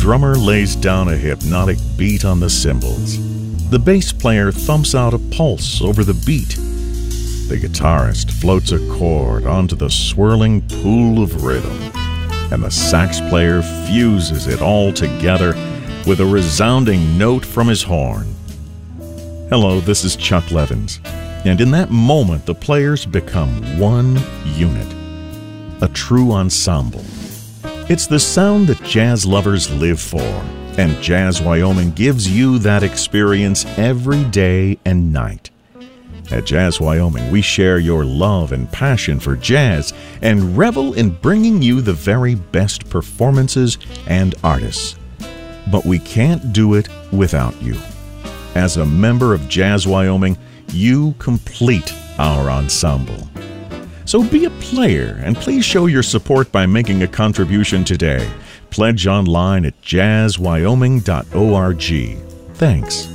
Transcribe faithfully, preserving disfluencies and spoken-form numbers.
drummer lays down a hypnotic beat on the cymbals. The bass player thumps out a pulse over the beat. The guitarist floats a chord onto the swirling pool of rhythm, and the sax player fuses it all together with a resounding note from his horn. Hello, this is Chuck Levins, and in that moment the players become one unit, a true ensemble. It's the sound that jazz lovers live for, and Jazz Wyoming gives you that experience every day and night. At Jazz Wyoming, we share your love and passion for jazz and revel in bringing you the very best performances and artists. But we can't do it without you. As a member of Jazz Wyoming, you complete our ensemble. So be a player and please show your support by making a contribution today. Pledge online at jazz wyoming dot org. Thanks.